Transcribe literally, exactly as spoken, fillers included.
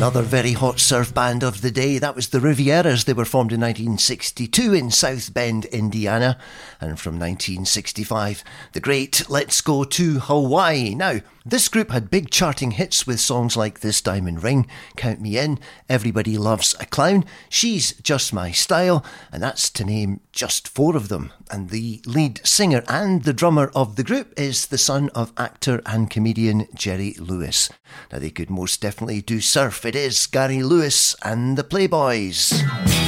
Another very hot surf band of the day, that was the Rivieras. They were formed in nineteen sixty-two in South Bend, Indiana. And from nineteen sixty-five, the great Let's Go to Hawaii. Now, this group had big charting hits with songs like This Diamond Ring, Count Me In, Everybody Loves a Clown, She's Just My Style, and that's to name just four of them. And the lead singer and the drummer of the group is the son of actor and comedian Jerry Lewis. Now, they could most definitely do surf. It is Gary Lewis and the Playboys.